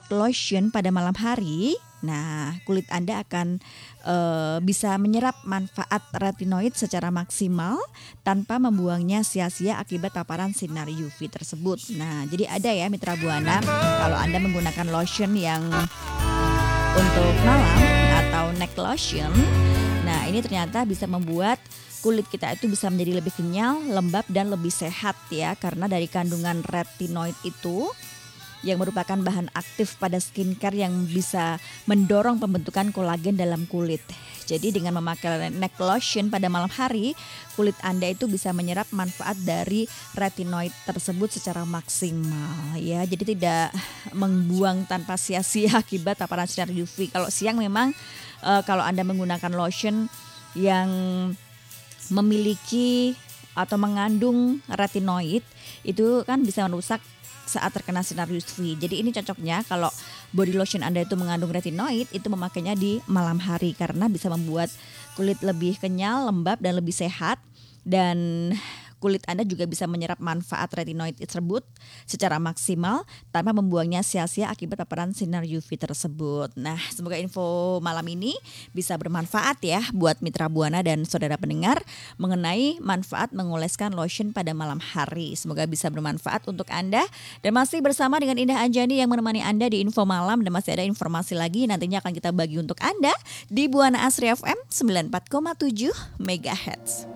night lotion pada malam hari, nah kulit Anda akan bisa menyerap manfaat retinoid secara maksimal tanpa membuangnya sia-sia akibat paparan sinar UV tersebut. Nah, jadi ada ya Mitra Buana, kalau Anda menggunakan lotion yang untuk malam atau neck lotion, nah ini ternyata bisa membuat kulit kita itu bisa menjadi lebih kenyal, lembab dan lebih sehat ya, karena dari kandungan retinoid itu yang merupakan bahan aktif pada skincare yang bisa mendorong pembentukan kolagen dalam kulit. Jadi dengan memakai neck lotion pada malam hari, kulit Anda itu bisa menyerap manfaat dari retinoid tersebut secara maksimal ya. Jadi tidak membuang tanpa sia-sia akibat paparan sinar UV. Kalau siang memang kalau Anda menggunakan lotion yang memiliki atau mengandung retinoid, itu kan bisa merusak saat terkena sinar UV. Jadi ini cocoknya kalau body lotion Anda itu mengandung retinoid, itu memakainya di malam hari karena bisa membuat kulit lebih kenyal, lembab dan lebih sehat, dan kulit Anda juga bisa menyerap manfaat retinoid tersebut secara maksimal tanpa membuangnya sia-sia akibat paparan sinar UV tersebut. Nah, semoga info malam ini bisa bermanfaat ya buat Mitra Buana dan saudara pendengar mengenai manfaat mengoleskan lotion pada malam hari. Semoga bisa bermanfaat untuk Anda, dan masih bersama dengan Indah Anjani yang menemani Anda di info malam, dan masih ada informasi lagi nantinya akan kita bagi untuk Anda di Buana Asri FM 94,7 MHz.